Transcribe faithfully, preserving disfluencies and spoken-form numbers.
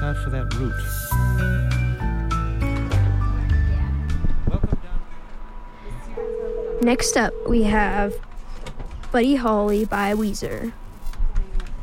out for that route. Welcome down. Next up, we have Buddy Holly by Weezer.